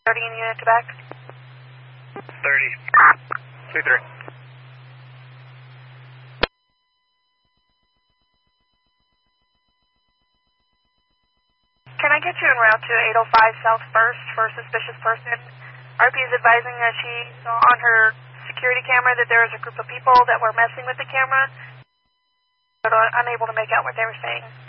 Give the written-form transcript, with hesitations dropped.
30 in unit to back. 30. 2-3. Can I get you en route to 805 South First for a suspicious person? RP is advising that she saw on her security camera that there was a group of people that were messing with the camera, but unable to make out what they were saying.